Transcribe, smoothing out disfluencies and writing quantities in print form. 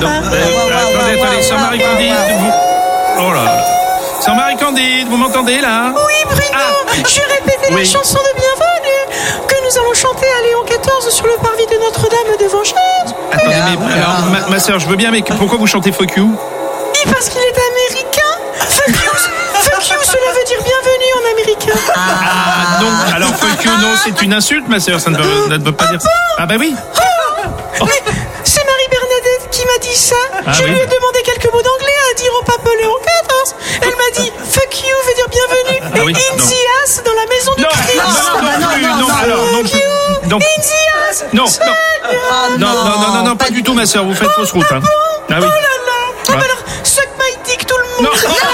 Attendez, Sœur Marie-Candide, oh là. Sœur Marie-Candide, vous m'entendez là? Oui, Bruno, je répétais la chanson de bienvenue que nous allons chanter à Léon XIV sur le parvis de Notre-Dame de Vengeance. Attendez, mais alors, ma sœur, je veux bien, mais pourquoi vous chantez Fuck You? Oui, parce qu'il est américain. Fuck you, cela veut dire bienvenue en américain. Ah non, alors Fuck You, non, c'est une insulte, ma sœur, ça ne veut pas dire ça. Ah bah oui. Mais c'est Marie-Bernadette qui m'a dit ça. Je lui ai demandé quelques mots d'anglais à dire au pape Léon XIV. Elle m'a dit fuck you veut dire bienvenue. Et in the ass dans la maison du Christ. Non, pas du tout, ma sœur, vous faites fausse route. Hein. Oh là là. Alors, suck my dick tout le monde.